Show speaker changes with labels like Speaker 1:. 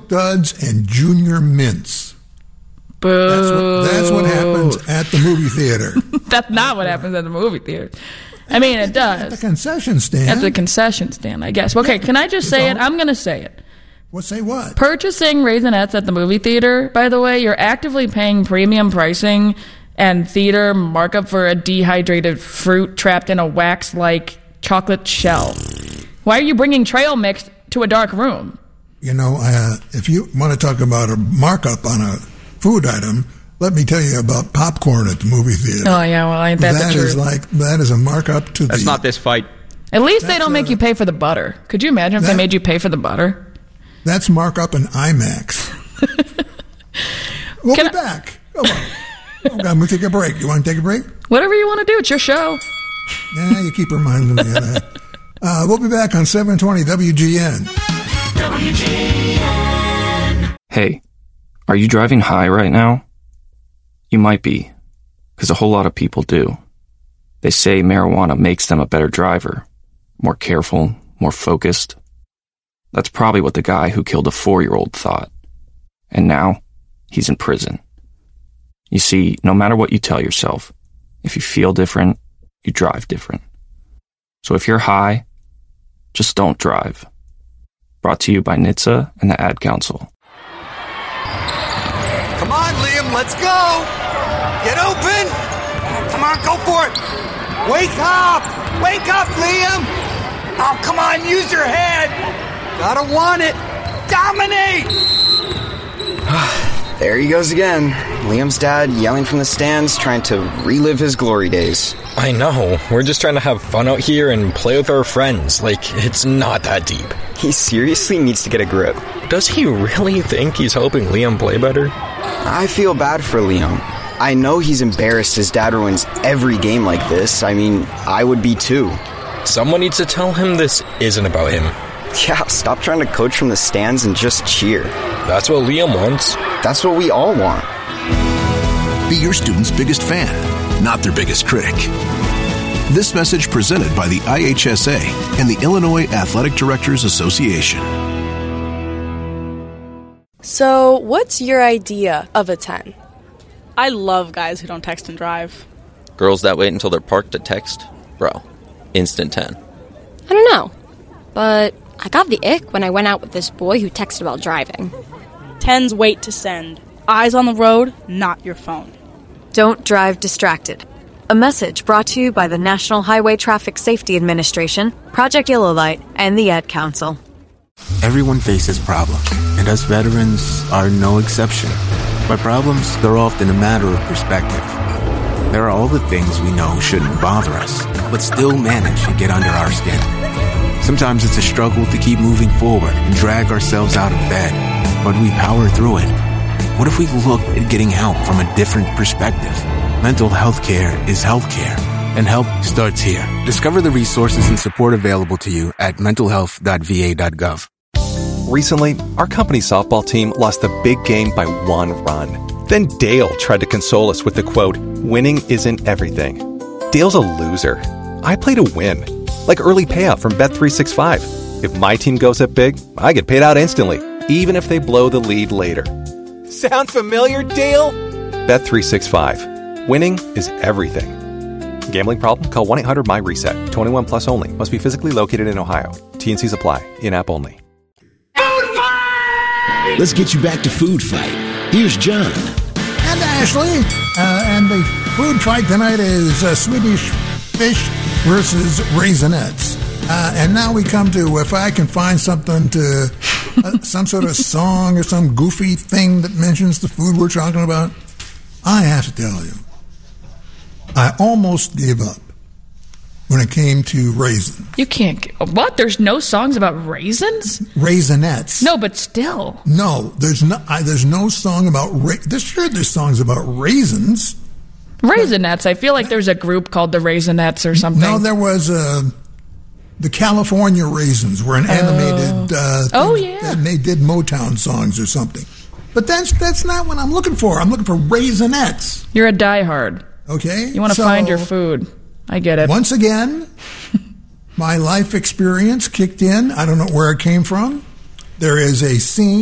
Speaker 1: Silk Duds and Junior Mints.
Speaker 2: Boo.
Speaker 1: That's what happens at the movie theater.
Speaker 2: That's not what happens at the movie theater. I mean, it does.
Speaker 1: At the concession stand.
Speaker 2: At the concession stand, I guess. Okay, can I just say it? I'm going to say it.
Speaker 1: Well, say what?
Speaker 2: Purchasing Raisinets at the movie theater, by the way, you're actively paying premium pricing and theater markup for a dehydrated fruit trapped in a wax-like chocolate shell. Why are you bringing trail mix to a dark room?
Speaker 1: You know, if you want to talk about a markup on a food item, let me tell you about popcorn at the movie theater.
Speaker 2: Oh, yeah, well, ain't that the truth?
Speaker 1: That is a markup to
Speaker 3: That's not this fight.
Speaker 2: At least they don't make you pay for the butter. Could you imagine if they made you pay for the butter?
Speaker 1: That's markup in IMAX. We'll be back. Come on. Oh, God, we'll take a break. You want to take a break?
Speaker 2: Whatever you want to do. It's your show.
Speaker 1: Yeah, you keep reminding me of that. We'll be back on 720 WGN.
Speaker 4: WGN. Hey, are you driving high right now? You might be, because a whole lot of people do. They say marijuana makes them a better driver, more careful, more focused. That's probably what the guy who killed a 4-year-old thought. And now, he's in prison. You see, no matter what you tell yourself, if you feel different, you drive different. So if you're high, just don't drive. Brought to you by NHTSA and the Ad Council.
Speaker 5: Come on, Liam, let's go! Get open! Come on, go for it! Wake up! Wake up, Liam! Oh, come on, use your head! Gotta want it! Dominate!
Speaker 6: There he goes again. Liam's dad yelling from the stands, trying to relive his glory days.
Speaker 7: I know. We're just trying to have fun out here and play with our friends. Like, it's not that deep.
Speaker 6: He seriously needs to get a grip.
Speaker 7: Does he really think he's helping Liam play better?
Speaker 6: I feel bad for Liam. I know he's embarrassed his dad ruins every game like this. I mean, I would be too.
Speaker 7: Someone needs to tell him this isn't about him.
Speaker 6: Yeah, stop trying to coach from the stands and just cheer.
Speaker 7: That's what Liam wants.
Speaker 6: That's what we all want.
Speaker 8: Be your student's biggest fan, not their biggest critic. This message presented by the IHSA and the Illinois Athletic Directors Association.
Speaker 9: So, what's your idea of a 10?
Speaker 10: I love guys who don't text and drive.
Speaker 11: Girls that wait until they're parked to text? Bro, instant 10.
Speaker 12: I don't know, but I got the ick when I went out with this boy who texted while driving.
Speaker 10: 10s wait to send. Eyes on the road, not your phone.
Speaker 13: Don't drive distracted. A message brought to you by the National Highway Traffic Safety Administration, Project Yellow Light, and the Ad Council.
Speaker 14: Everyone faces problems, and us veterans are no exception. But problems, they're often a matter of perspective. There are all the things we know shouldn't bother us, but still manage to get under our skin. Sometimes it's a struggle to keep moving forward and drag ourselves out of bed, but we power through it. What if we looked at getting help from a different perspective? Mental health care is health care, and help starts here. Discover the resources and support available to you at mentalhealth.va.gov.
Speaker 15: Recently, our company's softball team lost the big game by 1 run. Then Dale tried to console us with the quote, "Winning isn't everything." Dale's a loser. I play to win. Like early payout from Bet365. If my team goes up big, I get paid out instantly, even if they blow the lead later.
Speaker 16: Sound familiar, Dale?
Speaker 15: Bet365. Winning is everything. Gambling problem? Call 1-800-MY-RESET. 21 plus only. Must be physically located in Ohio. T&Cs apply. In-app only.
Speaker 8: Let's get you back to Food Fight. Here's John.
Speaker 1: And Ashley. And the food fight tonight is Swedish fish versus Raisinets. And now we come to, if I can find something to, some sort of song or some goofy thing that mentions the food we're talking about, I have to tell you, I almost gave up when it came to raisins.
Speaker 2: You can't. What? There's no songs about raisins?
Speaker 1: Raisinets.
Speaker 2: No, but still.
Speaker 1: No, there's no song about sure there's songs about raisins.
Speaker 2: Raisinets. I feel like there's a group called the Raisinets or something.
Speaker 1: No, there was the California Raisins were an animated
Speaker 2: yeah.
Speaker 1: and they did Motown songs or something. But that's not what I'm looking for. I'm looking for Raisinets.
Speaker 2: You're a diehard.
Speaker 1: Okay.
Speaker 2: You want to find your food. I get it.
Speaker 1: Once again, my life experience kicked in. I don't know where it came from. There is a scene